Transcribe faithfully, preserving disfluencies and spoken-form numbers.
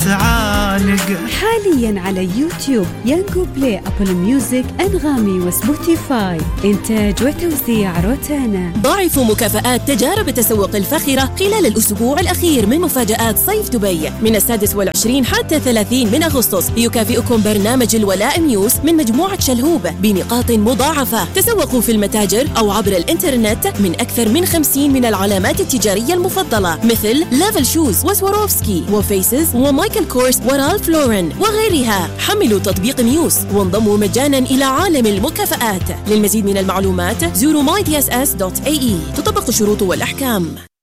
تعانق. حاليا على يوتيوب، يانجو بلاي، أبل ميوزك، أنغامي وسبوتيفاي. إنتاج وتوزيع روتانا. ضاعفوا مكافآت تجارب التسوق الفاخرة خلال الأسبوع الأخير من مفاجآت صيف دبي من السادس والعشرين حتى ثلاثين من أغسطس. يكافئكم برنامج الولاء نيوز من مجموعة شلهوب بنقاط مضاعفة. تسوقوا في المتاجر أو عبر الإنترنت من أكثر من خمسين من العلامات التجارية المفضلة مثل ليفل شوز وسواروفسكي وفيسز ومايكل كورس ورالف لورن وغيرها. حملوا تطبيق نيوز وانضموا مجانا إلى عالم المكافآت. للمزيد من المعلومات زوروا ماي دي اس اس دوت اي اي. تطبق الشروط والأحكام.